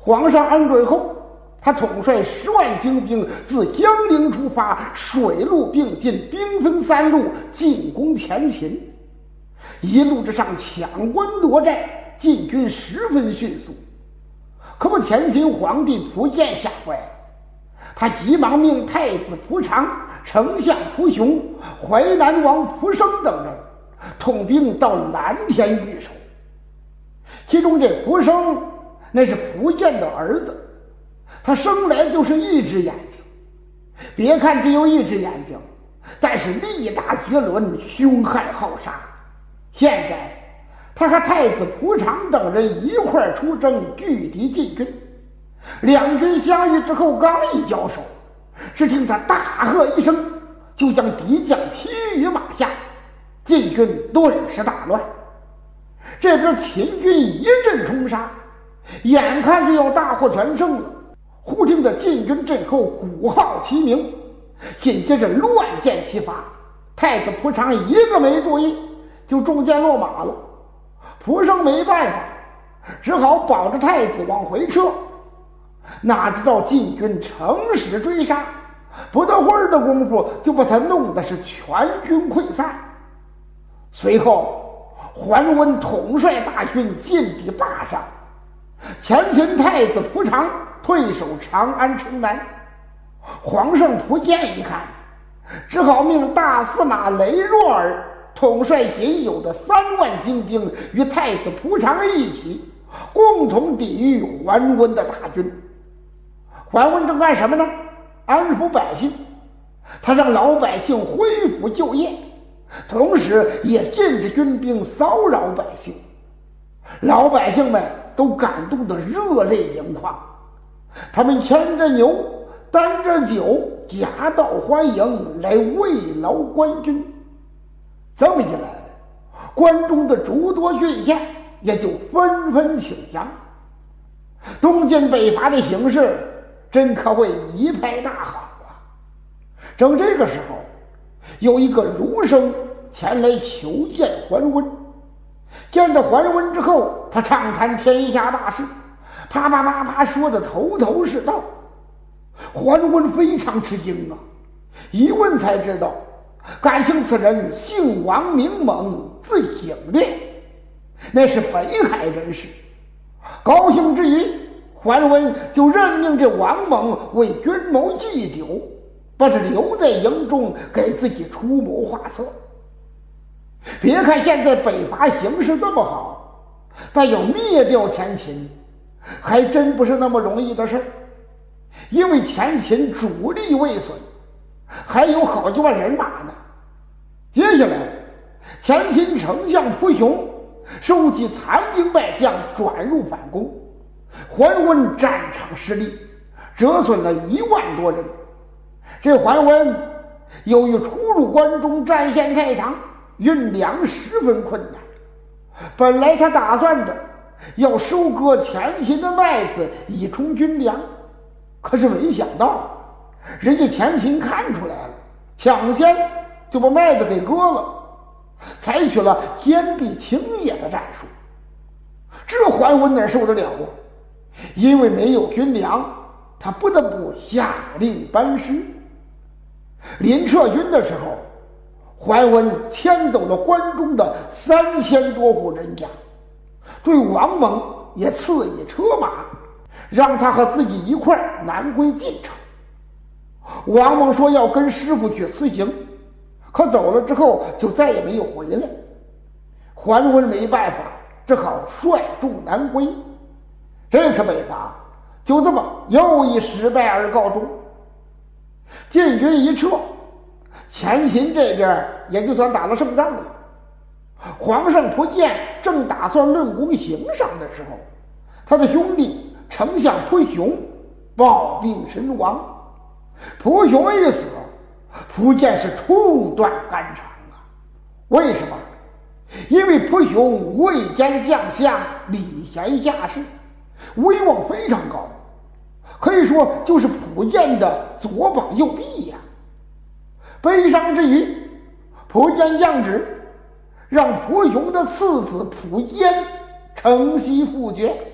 皇上安顿后，他统帅10万精兵自江陵出发，水陆并进，兵分3路进攻前秦。一路之上抢关夺寨，进军十分迅速。可把前秦皇帝蒲剑吓坏了，他急忙命太子蒲长、丞相蒲雄、淮南王蒲生等人统兵到蓝田御守。其中这蒲生那是蒲剑的儿子，他生来就是一只眼睛，别看只有一只眼睛，但是力大绝伦，凶悍好杀。现在他和太子蒲长等人一块出征，拒敌进军。两军相遇之后，刚一交手，只听他大喝一声，就将敌将劈于马下，晋军顿时大乱。这边秦军一阵冲杀，眼看就要大获全胜了，忽听得晋军阵后鼓号齐鸣，紧接着乱箭齐发，太子蒲长一个没注意，就中箭落马了。蒲生没办法，只好保着太子往回撤。哪知道晋军乘势追杀，不到会儿的功夫就把他弄得是全军溃散。随后桓温统帅大军进抵霸上，前秦太子蒲长退守长安城南。皇上蒲剑一看，只好命大司马雷若儿统帅仅有的3万精兵与太子蒲长一起，共同抵御桓温的大军。桓温正干什么呢？安抚百姓，他让老百姓恢复就业，同时也禁止军兵骚扰百姓。老百姓们都感动得热泪盈眶，他们牵着牛，担着酒，夹道欢迎，来慰劳官军。这么一来，关中的诸多郡县也就纷纷请降。东晋北伐的形势真可谓一派大好啊！正这个时候，有一个儒生前来求见桓温。见到桓温之后，他畅谈天下大事，啪啪啪啪说的头头是道。桓温非常吃惊啊，一问才知道，感情此人姓王名猛，字景烈，那是北海人士。高兴之余，桓温就任命这王猛为军谋祭酒，把他留在营中给自己出谋划策。别看现在北伐形势这么好，但要灭掉前秦还真不是那么容易的事儿。因为前秦主力未损，还有好几万人马呢。接下来前秦丞相蒲雄收集残兵败将，转入反攻。桓温战场失利，折损了1万多人。这桓温由于出入关中，战线太长，运粮十分困难。本来他打算着要收割前秦的麦子以充军粮，可是没想到人家前秦看出来了，抢先就把麦子给割了，采取了坚壁清野的战术。这桓温哪受得了啊？因为没有军粮，他不得不下令班师。临撤军的时候，桓温迁走了关中的3000多户人家，对王猛也赐以车马，让他和自己一块南归晋城。王猛说要跟师傅去辞行，可走了之后就再也没有回来。桓温没办法，只好率众南归。这次北伐就这么又以失败而告终。晋军一撤，前秦这边也就算打了胜仗了。皇上蒲剑正打算论功行赏的时候，他的兄弟丞相蒲雄暴病身亡。蒲雄一死，蒲剑是痛断肝肠啊！为什么？因为蒲雄位兼将相，礼贤下士，威望非常高，可以说就是蒲剑的左膀右臂呀。悲伤之余，蒲剑降旨，让蒲雄的次子蒲坚承袭父爵。